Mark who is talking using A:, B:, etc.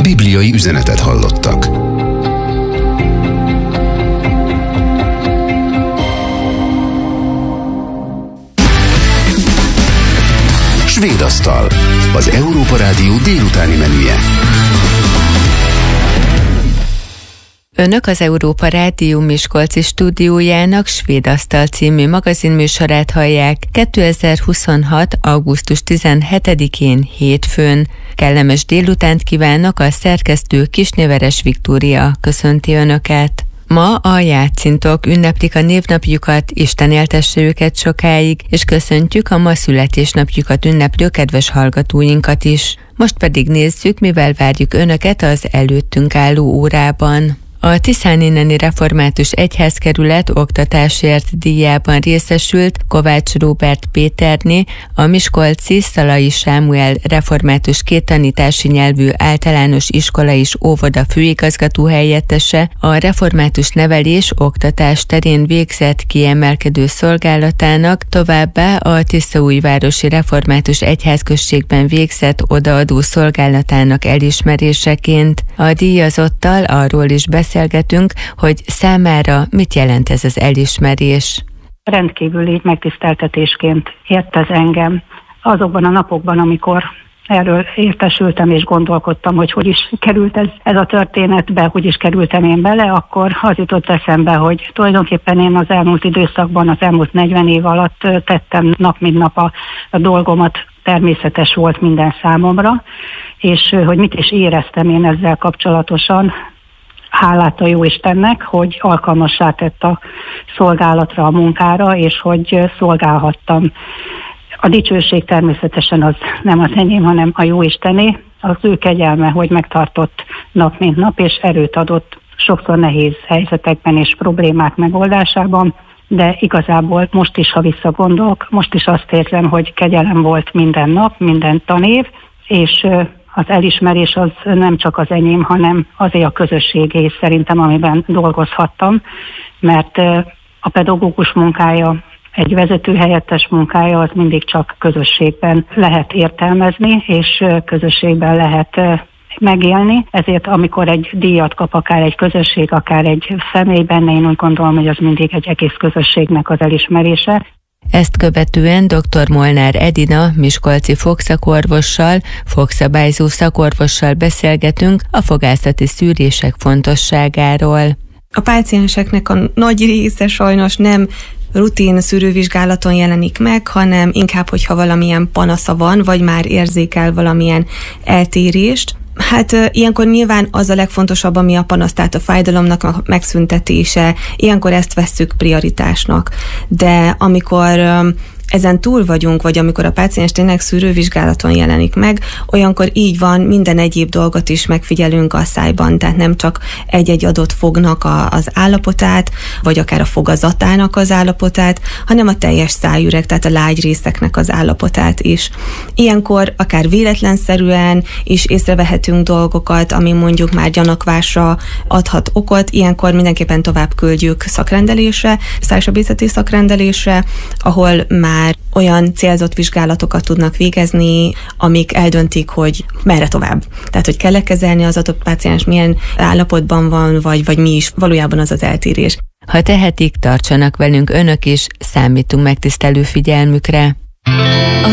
A: bibliai üzenetet hallottak. Svédasztal, az Európa Rádió délutáni menüje.
B: Önök az Európa Rádió Miskolci stúdiójának Svédasztal című magazinműsorát hallják 2026. augusztus 17-én hétfőn. Kellemes délutánt kívánok, a szerkesztő Kisnéveres Viktória köszönti Önöket. Ma a játszintok ünneplik a névnapjukat, Isten éltesse őket sokáig, és köszöntjük a ma születésnapjukat ünneplő kedves hallgatóinkat is. Most pedig nézzük, mivel várjuk Önöket az előttünk álló órában. A Tiszáninneni Református Egyházkerület oktatásért díjában részesült Kovács Róbert Péterné, a miskolci Szalai Sámuel Református kéttanítási nyelvű általános iskola és óvoda főigazgató helyettese, a református nevelés oktatás terén végzett kiemelkedő szolgálatának, továbbá a Tiszaújvárosi Református Egyházközségben végzett odaadó szolgálatának elismeréseként. A díjazottal arról is beszélgetünk, hogy számára mit jelent ez az elismerés.
C: Rendkívüli megtiszteltetésként ért ez engem azokban a napokban, amikor erről értesültem és gondolkodtam, hogy is került ez a történetbe, hogy is kerültem én bele, akkor az jutott eszembe, hogy tulajdonképpen én az elmúlt időszakban, az elmúlt 40 év alatt tettem nap mint nap a dolgomat, természetes volt minden számomra, és hogy mit is éreztem én ezzel kapcsolatosan. Hálát a Jóistennek, hogy alkalmassá tett a szolgálatra, a munkára, és hogy szolgálhattam. A dicsőség természetesen az nem az enyém, hanem a Jóistené, az ő kegyelme, hogy megtartott nap mint nap, és erőt adott sokszor nehéz helyzetekben és problémák megoldásában, de igazából most is, ha visszagondolok, most is azt érzem, hogy kegyelem volt minden nap, minden tanév, és az elismerés az nem csak az enyém, hanem azért a közösségé szerintem, amiben dolgozhattam, mert a pedagógus munkája, egy vezetőhelyettes munkája az mindig csak közösségben lehet értelmezni, és közösségben lehet megélni. Ezért amikor egy díjat kap akár egy közösség, akár egy személy benne, én úgy gondolom, hogy az mindig egy egész közösségnek az elismerése.
B: Ezt követően dr. Molnár Edina miskolci fogszakorvossal, fogszabályzó szakorvossal beszélgetünk a fogászati szűrések fontosságáról.
D: A pácienseknek a nagy része sajnos nem rutin szűrővizsgálaton jelenik meg, hanem inkább, hogyha valamilyen panasza van, vagy már érzékel valamilyen eltérést. Hát ilyenkor nyilván az a legfontosabb, ami a panasz, tehát a fájdalomnak a megszüntetése, ilyenkor ezt vesszük prioritásnak. De amikor ezen túl vagyunk, vagy amikor a páciens tényleg szűrővizsgálaton jelenik meg, olyankor így van, minden egyéb dolgot is megfigyelünk a szájban, tehát nem csak egy-egy adott fognak az állapotát, vagy akár a fogazatának az állapotát, hanem a teljes szájüreg, tehát a lágy részeknek az állapotát is. Ilyenkor akár véletlenszerűen is észrevehetünk dolgokat, ami mondjuk már gyanakvásra adhat okot, ilyenkor mindenképpen tovább küldjük szakrendelésre, szájsebészeti szakrendelésre, ahol már olyan célzott vizsgálatokat tudnak végezni, amik eldöntik, hogy merre tovább. Tehát, hogy kell kezelni az adott páciens, milyen állapotban van, vagy mi is valójában az az eltérés.
B: Ha tehetik, tartsanak velünk Önök is, számítunk megtisztelő figyelmükre.